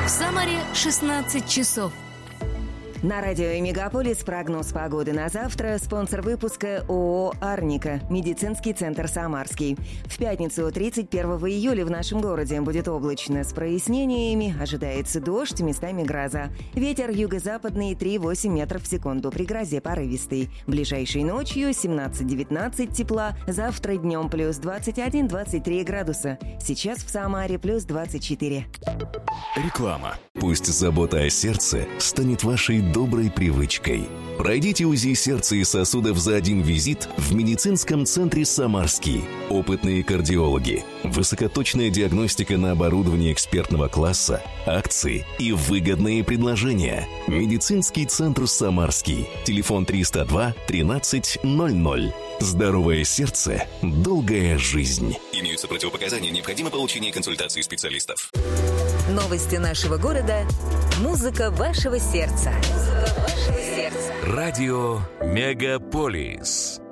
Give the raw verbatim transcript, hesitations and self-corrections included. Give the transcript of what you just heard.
Самаре шестнадцать часов. На радио «Мегаполис» прогноз погоды на завтра. Спонсор выпуска ООО «Арника», медицинский центр «Самарский». В пятницу, тридцать первого июля, в нашем городе будет облачно с прояснениями. Ожидается дождь, местами гроза. Ветер юго-западный три-восемь метров в секунду. При грозе порывистый. Ближайшей ночью семнадцать-девятнадцать тепла. Завтра днем плюс двадцать один - двадцать три градуса. Сейчас в Самаре плюс двадцать четыре. Реклама. Пусть забота о сердце станет вашей доброй привычкой. Пройдите УЗИ сердца и сосудов за один визит в медицинском центре «Самарский». Опытные кардиологи, высокоточная диагностика на оборудовании экспертного класса, акции и выгодные предложения. Медицинский центр «Самарский». Телефон триста два тринадцать ноль ноль. Здоровое сердце, долгая жизнь. Имеются противопоказания, необходимо получение консультации специалистов. Новости нашего города. Музыка вашего сердца. Музыка вашего сердца. Радио «Мегаполис».